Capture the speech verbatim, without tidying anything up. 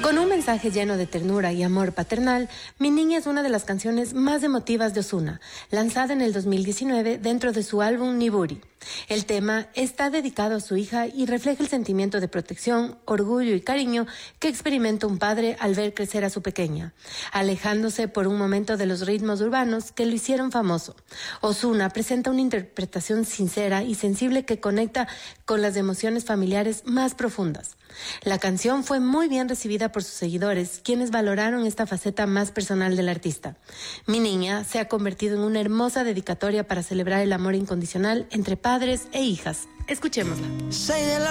Con un mensaje lleno de ternura y amor paternal, Mi Niña es una de las canciones más emotivas de Ozuna, lanzada en el dos mil diecinueve dentro de su álbum Niburi. El tema está dedicado a su hija y refleja el sentimiento de protección, orgullo y cariño que experimenta un padre al ver crecer a su pequeña, alejándose por un momento de los ritmos urbanos que lo hicieron famoso. Ozuna presenta una interpretación sincera y sensible que conecta con las emociones familiares más profundas. La canción fue muy bien recibida por sus seguidores, quienes valoraron esta faceta más personal del artista. Mi Niña se ha convertido en una hermosa dedicatoria para celebrar el amor incondicional entre padres e hijas. Escuchémosla.